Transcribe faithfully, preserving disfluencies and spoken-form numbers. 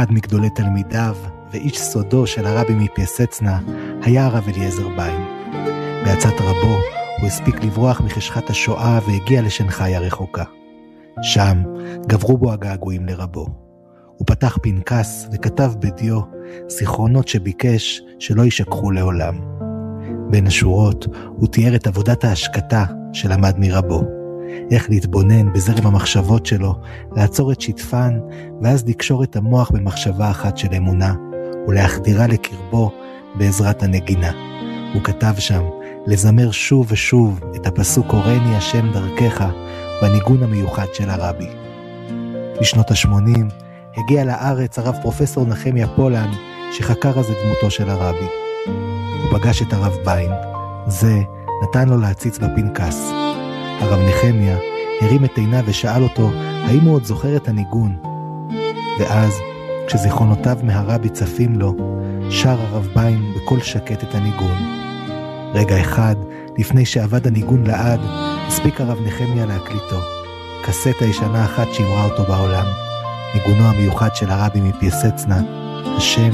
אחד מגדולי תלמידיו ואיש סודו של הרבי מפייסצנה היה הרב אליעזר ביין. בעצת רבו הוא הספיק לברוח מחשכת השואה והגיע לשנחאי הרחוקה. שם גברו בו הגעגועים לרבו. הוא פתח פנקס וכתב בדיו זיכרונות שביקש שלא יישכחו לעולם. בין השורות הוא תיאר את עבודת ההשקטה שלמד מרבו. איך להתבונן בזרם המחשבות שלו, לעצור את שטפן, ואז לקשור את המוח במחשבה אחת של אמונה, ולהחדירה לקרבו בעזרת הנגינה. הוא כתב שם, לזמר שוב ושוב את הפסוק הורני השם דרכך, בניגון המיוחד של הרבי. בשנות ה-שמונים הגיע לארץ הרב פרופסור נחמיה פולן, שחקר אז את דמותו של הרבי. הוא פגש את הרב ביין, זה נתן לו להציץ בפנקס. הרב נחמיה הרים את עיניו ושאל אותו האם הוא עוד זוכר את הניגון. ואז, כשזיכרונותיו מהרבי צפים לו, שר הרב ביין בקול שקט את הניגון. רגע אחד, לפני שעבד הניגון לעד, הספיק הרב נחמיה להקליטו. קסטה ישנה אחת שימרה אותו בעולם, ניגונו המיוחד של הרבי מפייסצנה, השם